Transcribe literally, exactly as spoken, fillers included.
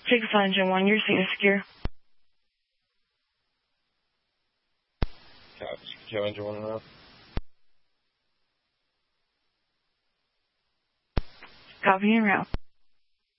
Jacob Engine one, your seat is secure. Jacob Engine one and up. Copy en route.